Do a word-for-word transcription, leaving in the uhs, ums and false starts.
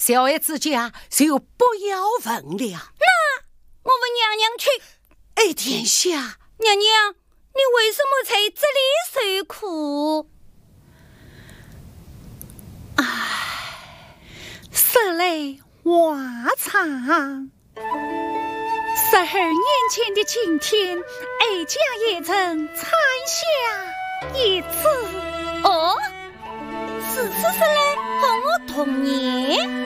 小孩子家就不要问了。 那我问娘娘去。 哎，殿下， 娘娘，你为什么在这里受苦？ 唉，十来话长。十二年前的今天，哀家也曾产下一子。 哦，此次是来和我同年。